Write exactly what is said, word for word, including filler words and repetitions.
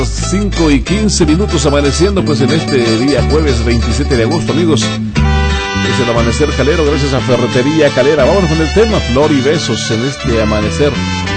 cinco y quince minutos amaneciendo pues en este día jueves veintisiete de agosto, amigos. Es el amanecer calero gracias a Ferretería Calera. Vamos con el tema Flor y Besos en este amanecer